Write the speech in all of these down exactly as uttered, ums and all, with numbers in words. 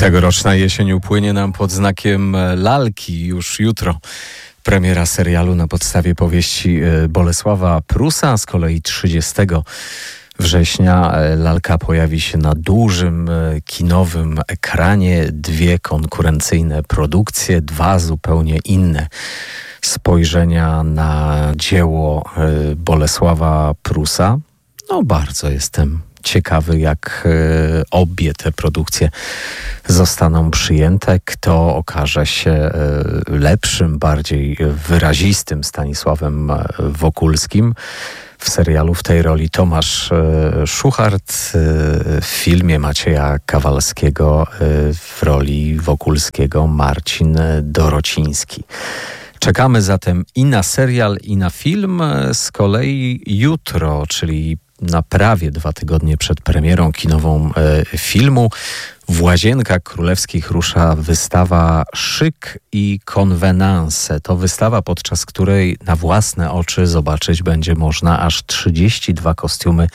Tegoroczna jesień upłynie nam pod znakiem lalki. Już jutro premiera serialu na podstawie powieści Bolesława Prusa. Z kolei trzydziestego września lalka pojawi się na dużym kinowym ekranie. Dwie konkurencyjne produkcje, dwa zupełnie inne spojrzenia na dzieło Bolesława Prusa. No bardzo jestem ciekawy, jak y, obie te produkcje zostaną przyjęte. Kto okaże się y, lepszym, bardziej wyrazistym Stanisławem Wokulskim. W serialu w tej roli Tomasz y, Szuchart, y, w filmie Macieja Kawalskiego y, w roli Wokulskiego Marcin Dorociński. Czekamy zatem i na serial, i na film. Z kolei jutro, czyli na prawie dwa tygodnie przed premierą kinową e, filmu, w Łazienkach Królewskich rusza wystawa Szyk i konwenanse. To wystawa, podczas której na własne oczy zobaczyć będzie można aż trzydzieści dwa kostiumy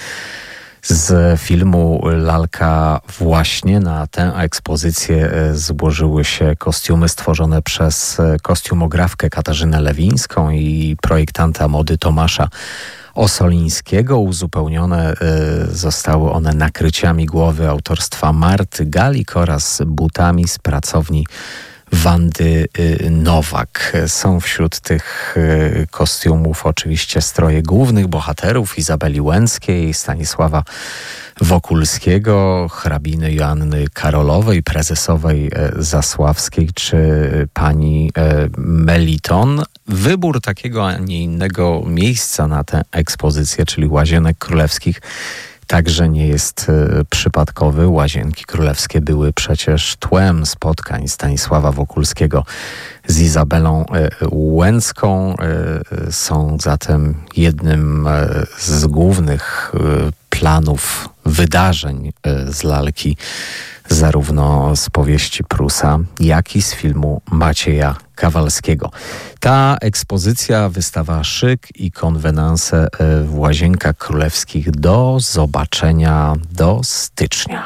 z filmu Lalka. Właśnie na tę ekspozycję złożyły się kostiumy stworzone przez kostiumografkę Katarzynę Lewińską i projektanta mody Tomasza Osolińskiego. Uzupełnione y, zostały one nakryciami głowy autorstwa Marty Galik oraz butami z pracowni Wandy y, Nowak. Są wśród tych y, kostiumów oczywiście stroje głównych bohaterów: Izabeli Łęckiej, Stanisława Wokulskiego, hrabiny Joanny Karolowej, prezesowej Zasławskiej czy pani Meliton. Wybór takiego, a nie innego miejsca na tę ekspozycję, czyli Łazienek Królewskich, także nie jest y, przypadkowy. Łazienki Królewskie były przecież tłem spotkań Stanisława Wokulskiego z Izabelą y, Łęcką. Y, są zatem jednym y, z głównych y, planów wydarzeń y, z lalki, zarówno z powieści Prusa, jak i z filmu Macieja Kawalskiego. Ta ekspozycja, wystawa Szyk i konwenanse w Łazienkach Królewskich, do zobaczenia do stycznia.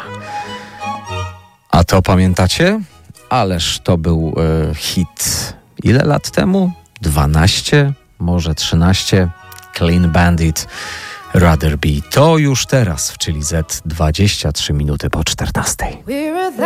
A to pamiętacie? Ależ to był e, hit. Ile lat temu? dwanaście, może trzynaście. Clean Bandit, Rather Be. To już teraz w Chili Z, dwadzieścia trzy minuty po czternastej.